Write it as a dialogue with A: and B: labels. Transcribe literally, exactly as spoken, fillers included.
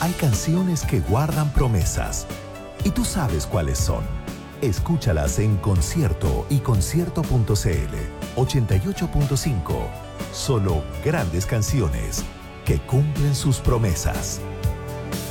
A: hay canciones que guardan promesas. Y tú sabes cuáles son. Escúchalas en concierto y concierto punto c l. ochenta y ocho punto cinco. Solo grandes canciones que cumplen sus promesas.